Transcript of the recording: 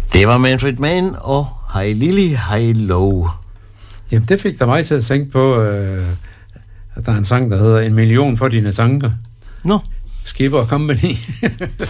Det var Manfred Mann og Hej Lili, Hej Low. Jamen, det fik der mig til at tænke på, at der er en sang, der hedder 1 million for dine tanker. Nå. Skipper Company.